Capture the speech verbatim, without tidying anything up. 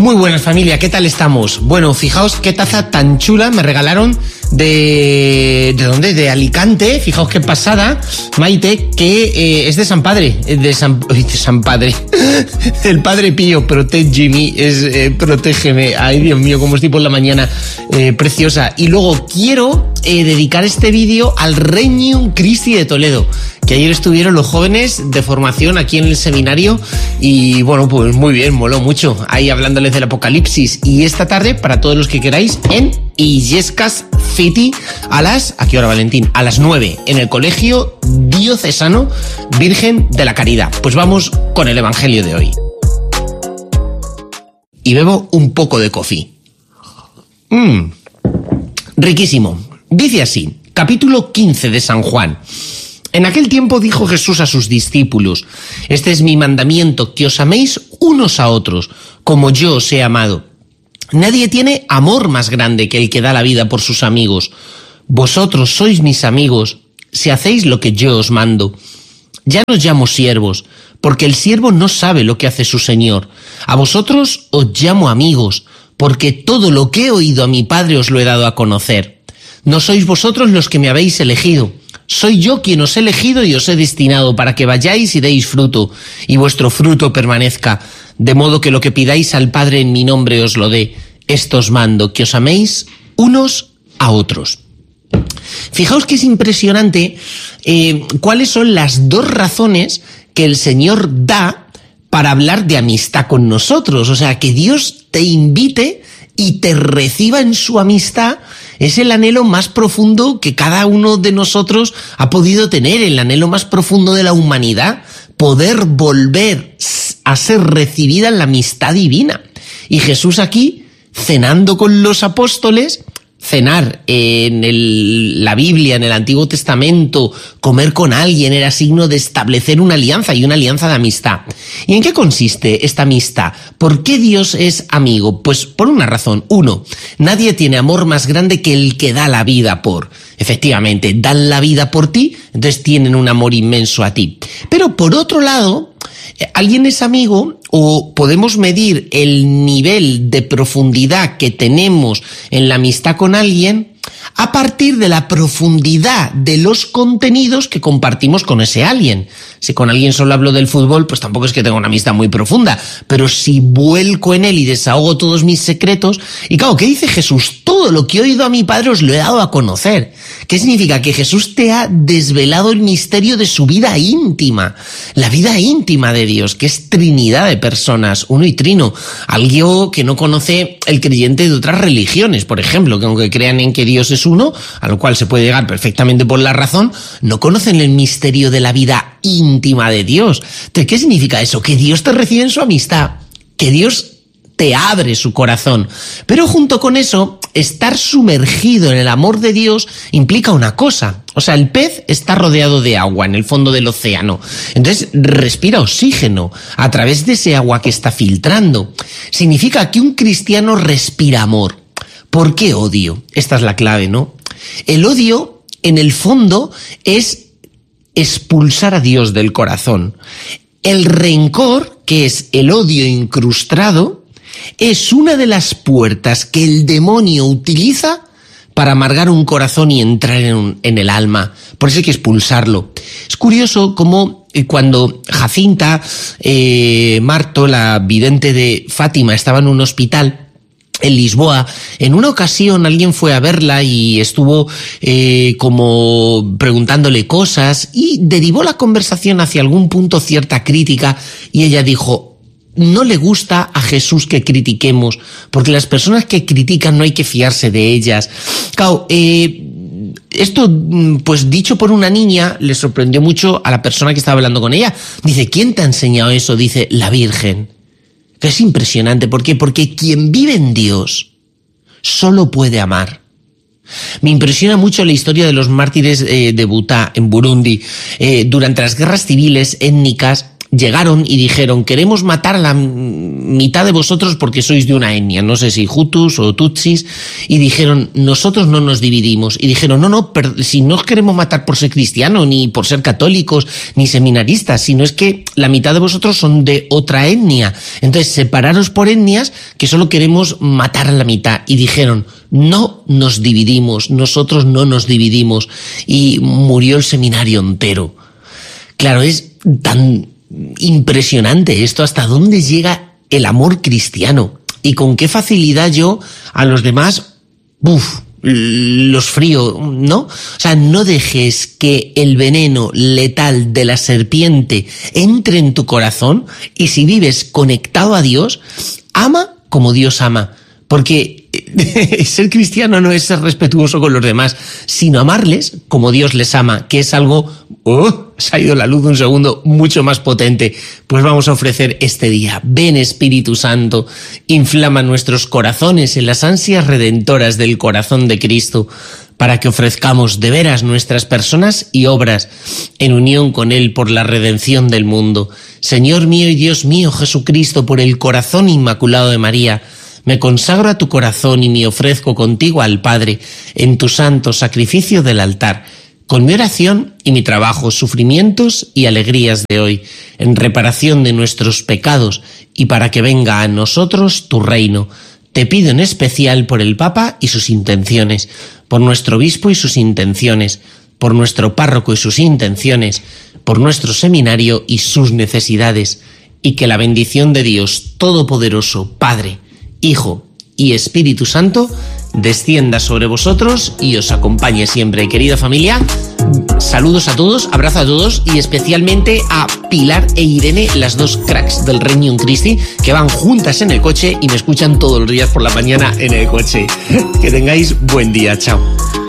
Muy buenas, familia, ¿qué tal estamos? Bueno, fijaos qué taza tan chula me regalaron de... ¿De dónde? De Alicante. Fijaos qué pasada, Maite, que eh, es de San Padre, de San... Uy, de San Padre, el Padre Pío, protégeme, es eh, protégeme. Ay, Dios mío, cómo estoy por la mañana, eh, preciosa. Y luego quiero eh, dedicar este vídeo al Regnum Christi de Toledo, que ayer estuvieron los jóvenes de formación aquí en el seminario y bueno, pues muy bien, moló mucho ahí hablándoles del Apocalipsis. Y esta tarde, para todos los que queráis, en Illescas City, a las, ¿a qué hora, Valentín? A las nueve, en el Colegio Diocesano Virgen de la Caridad. Pues vamos con el Evangelio de hoy. Y bebo un poco de coffee. Mmm, riquísimo. Dice así, capítulo quince de San Juan. En aquel tiempo dijo Jesús a sus discípulos: este es mi mandamiento, que os améis unos a otros, como yo os he amado. Nadie tiene amor más grande que el que da la vida por sus amigos. Vosotros sois mis amigos, si hacéis lo que yo os mando. Ya no os llamo siervos, porque el siervo no sabe lo que hace su señor. A vosotros os llamo amigos, porque todo lo que he oído a mi Padre os lo he dado a conocer. No sois vosotros los que me habéis elegido, soy yo quien os he elegido y os he destinado para que vayáis y deis fruto, y vuestro fruto permanezca, de modo que lo que pidáis al Padre en mi nombre os lo dé. Esto os mando, que os améis unos a otros. Fijaos que es impresionante eh, cuáles son las dos razones que el Señor da para hablar de amistad con nosotros. O sea, que Dios te invite y te reciba en su amistad es el anhelo más profundo que cada uno de nosotros ha podido tener, el anhelo más profundo de la humanidad, poder volver a ser recibida en la amistad divina. Y Jesús aquí, cenando con los apóstoles, cenar en el, la Biblia, en el Antiguo Testamento, comer con alguien era signo de establecer una alianza y una alianza de amistad. ¿Y en qué consiste esta amistad? ¿Por qué Dios es amigo? Pues por una razón. Uno, nadie tiene amor más grande que el que da la vida por. Efectivamente, dan la vida por ti, entonces tienen un amor inmenso a ti. Pero por otro lado, alguien es amigo, o podemos medir el nivel de profundidad que tenemos en la amistad con alguien a partir de la profundidad de los contenidos que compartimos con ese alguien. Si con alguien solo hablo del fútbol, pues tampoco es que tenga una amistad muy profunda, pero si vuelco en él y desahogo todos mis secretos, y claro, ¿qué dice Jesús? Todo lo que he oído a mi Padre os lo he dado a conocer. ¿Qué significa? Que Jesús te ha desvelado el misterio de su vida íntima, la vida íntima de Dios, que es Trinidad de personas, uno y trino, algo que no conoce el creyente de otras religiones, por ejemplo, que aunque crean en que Dios es uno, a lo cual se puede llegar perfectamente por la razón, no conocen el misterio de la vida íntima de Dios. Entonces, ¿qué significa eso? Que Dios te recibe en su amistad, que Dios te abre su corazón. Pero junto con eso, estar sumergido en el amor de Dios implica una cosa. O sea, el pez está rodeado de agua en el fondo del océano. Entonces respira oxígeno a través de ese agua que está filtrando. Significa que un cristiano respira amor. ¿Por qué odio? Esta es la clave, ¿no? El odio, en el fondo, es expulsar a Dios del corazón. El rencor, que es el odio incrustado, es una de las puertas que el demonio utiliza para amargar un corazón y entrar en, un, en el alma. Por eso hay que expulsarlo. Es curioso cómo cuando Jacinta eh, Marto, la vidente de Fátima, estaba en un hospital en Lisboa, en una ocasión alguien fue a verla y estuvo eh, como preguntándole cosas y derivó la conversación hacia algún punto cierta crítica y ella dijo: no le gusta a Jesús que critiquemos, porque las personas que critican no hay que fiarse de ellas. Claro, eh, esto, pues dicho por una niña, le sorprendió mucho a la persona que estaba hablando con ella. Dice: ¿quién te ha enseñado eso? Dice: la Virgen. Que es impresionante. ¿Por qué? Porque quien vive en Dios solo puede amar. Me impresiona mucho la historia de los mártires eh, de Butá, en Burundi. Eh, durante las guerras civiles étnicas, llegaron y dijeron, queremos matar a la mitad de vosotros porque sois de una etnia, no sé si Hutus o Tutsis, y dijeron, nosotros no nos dividimos. Y dijeron, no, no, pero si no os queremos matar por ser cristiano, ni por ser católicos, ni seminaristas, sino es que la mitad de vosotros son de otra etnia. Entonces, separaros por etnias, que solo queremos matar a la mitad. Y dijeron, no nos dividimos, nosotros no nos dividimos. Y murió el seminario entero. Claro, es tan impresionante esto, hasta dónde llega el amor cristiano y con qué facilidad yo a los demás, ¡buf!, los frío, ¿no? O sea, no dejes que el veneno letal de la serpiente entre en tu corazón, y si vives conectado a Dios, ama como Dios ama, porque ser cristiano no es ser respetuoso con los demás, sino amarles como Dios les ama, que es algo, oh, se ha ido la luz un segundo, mucho más potente. Pues vamos a ofrecer este día. Ven, Espíritu Santo, inflama nuestros corazones en las ansias redentoras del corazón de Cristo, para que ofrezcamos de veras nuestras personas y obras en unión con Él por la redención del mundo. Señor mío y Dios mío Jesucristo, por el corazón inmaculado de María, me consagro a tu corazón y me ofrezco contigo al Padre en tu santo sacrificio del altar, con mi oración y mi trabajo, sufrimientos y alegrías de hoy, en reparación de nuestros pecados y para que venga a nosotros tu reino. Te pido en especial por el Papa y sus intenciones, por nuestro obispo y sus intenciones, por nuestro párroco y sus intenciones, por nuestro seminario y sus necesidades, y que la bendición de Dios Todopoderoso, Padre, Hijo y Espíritu Santo descienda sobre vosotros y os acompañe siempre. Querida familia, saludos a todos, abrazo a todos y especialmente a Pilar e Irene, las dos cracks del Regnum Christi, que van juntas en el coche y me escuchan todos los días por la mañana en el coche. Que tengáis buen día, chao.